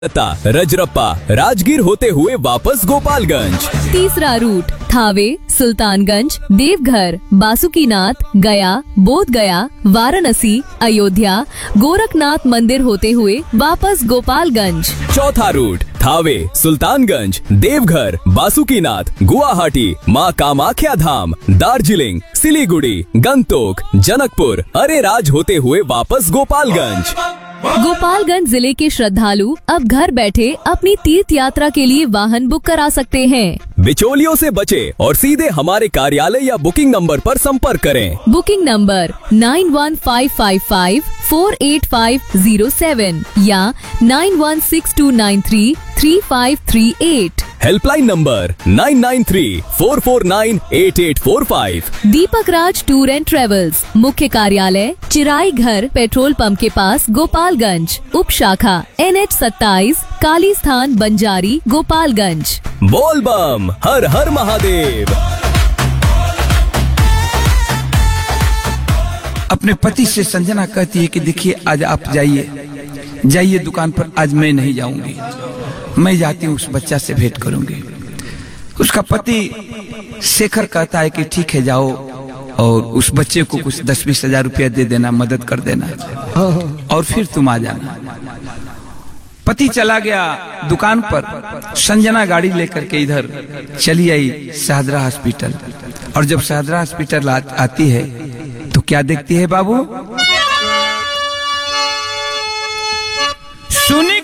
रजरप्पा राजगीर होते हुए वापस गोपालगंज। तीसरा रूट थावे, सुल्तानगंज, देवघर, बासुकीनाथ, गया, बोध गया, वाराणसी, अयोध्या, गोरखनाथ मंदिर होते हुए वापस गोपालगंज। चौथा रूट थावे, सुल्तानगंज, देवघर, बासुकीनाथ, गुवाहाटी, माँ कामाख्या धाम, दार्जिलिंग, सिलीगुड़ी, गंगटोक, जनकपुर, अरेराज होते हुए वापस गोपालगंज। गोपालगंज जिले के श्रद्धालु अब घर बैठे अपनी तीर्थ यात्रा के लिए वाहन बुक करा सकते हैं। बिचौलियों से बचे और सीधे हमारे कार्यालय या बुकिंग नंबर पर संपर्क करें। बुकिंग नंबर 9155548507 या 9162933538। Helpline number 9934498845। Deepak Raj tour and travels, मुख्य कार्यालय चिराई घर पेट्रोल पंप के पास गोपालगंज, उप शाखा NH 27, काली स्थान बंजारी, गोपालगंज। बोल बम, हर हर महादेव। अपने पति से संजना कहती है कि देखिए आज आप जाइए दुकान पर, आज मैं नहीं जाऊंगी, मैं जाती हूँ उस बच्चा से भेंट करूंगी। उसका पति शेखर कहता है कि ठीक है जाओ और उस बच्चे को कुछ 10-20 हजार रुपया दे देना, मदद कर देना और फिर तुम आ जाना। पति चला गया दुकान पर, संजना गाड़ी लेकर के इधर चली आई शाहदरा हॉस्पिटल। और जब शाहदरा हॉस्पिटल आती है तो क्या देखती है बाबू? सुनी